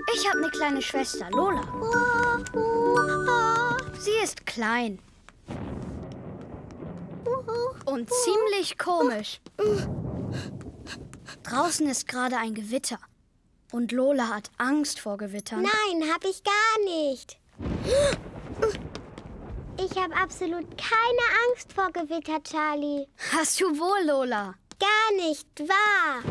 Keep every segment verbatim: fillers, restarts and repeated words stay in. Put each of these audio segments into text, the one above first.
Ich habe eine kleine Schwester, Lola. Sie ist klein. Und ziemlich komisch. Draußen ist gerade ein Gewitter. Und Lola hat Angst vor Gewittern. Nein, hab ich gar nicht. Ich habe absolut keine Angst vor Gewitter, Charlie. Hast du wohl, Lola? Gar nicht wahr.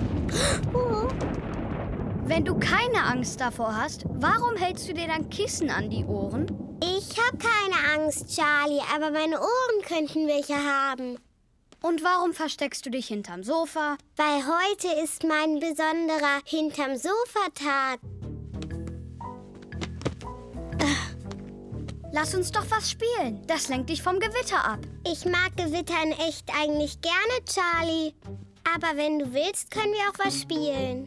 Wenn du keine Angst davor hast, warum hältst du dir dann Kissen an die Ohren? Ich habe keine Angst, Charlie, aber meine Ohren könnten welche haben. Und warum versteckst du dich hinterm Sofa? Weil heute ist mein besonderer hinterm Sofa-Tag. Lass uns doch was spielen. Das lenkt dich vom Gewitter ab. Ich mag Gewitter in echt eigentlich gerne, Charlie. Aber wenn du willst, können wir auch was spielen.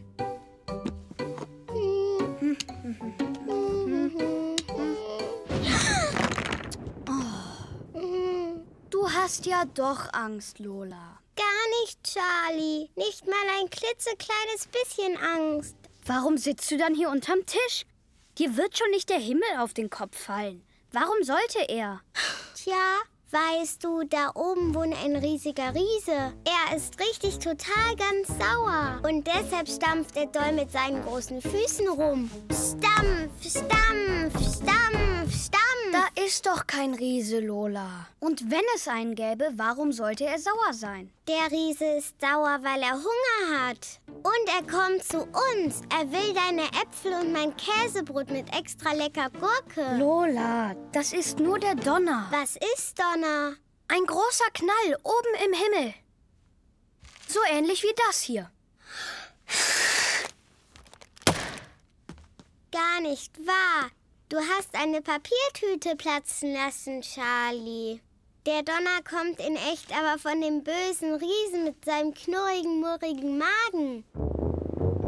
Du hast ja doch Angst, Lola. Gar nicht, Charlie. Nicht mal ein klitzekleines bisschen Angst. Warum sitzt du dann hier unterm Tisch? Dir wird schon nicht der Himmel auf den Kopf fallen. Warum sollte er? Tja, weißt du, da oben wohnt ein riesiger Riese. Er ist richtig total ganz sauer. Und deshalb stampft er doll mit seinen großen Füßen rum. Stampf, stampf, stampf, stampf. Da ist doch kein Riese, Lola. Und wenn es einen gäbe, warum sollte er sauer sein? Der Riese ist sauer, weil er Hunger hat. Und er kommt zu uns. Er will deine Äpfel und mein Käsebrot mit extra lecker Gurke. Lola, das ist nur der Donner. Was ist Donner? Ein großer Knall oben im Himmel. So ähnlich wie das hier. Gar nicht wahr. Du hast eine Papiertüte platzen lassen, Charlie. Der Donner kommt in echt aber von dem bösen Riesen mit seinem knurrigen, murrigen Magen.